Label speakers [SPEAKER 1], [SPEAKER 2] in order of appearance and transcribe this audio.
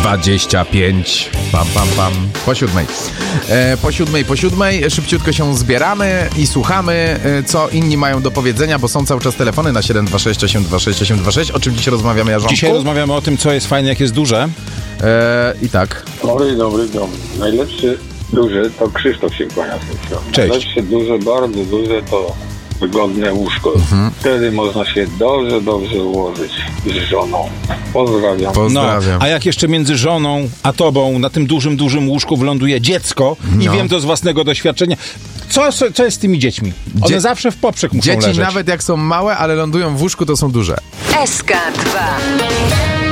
[SPEAKER 1] 25. Pam, pam, pam. Po siódmej. Szybciutko się zbieramy i słuchamy, co inni mają do powiedzenia, bo są cały czas telefony na 726 826 826. O czym dzisiaj rozmawiamy, Jarząbku?
[SPEAKER 2] Dzisiaj rozmawiamy o tym, co jest fajne, jak jest duże.
[SPEAKER 1] I tak.
[SPEAKER 3] Dobry. Najlepszy duży to Krzysztof się kłania.
[SPEAKER 2] Cześć.
[SPEAKER 3] Najlepsze duże, bardzo duże to wygodne łóżko. Wtedy można się dobrze ułożyć z żoną. Pozdrawiam.
[SPEAKER 2] A jak jeszcze między żoną a tobą na tym dużym łóżku wyląduje dziecko i wiem to z własnego doświadczenia. Co jest z tymi dziećmi? One zawsze w poprzek muszą leżeć.
[SPEAKER 1] Dzieci nawet jak są małe, ale lądują w łóżku, to są duże.
[SPEAKER 4] SK2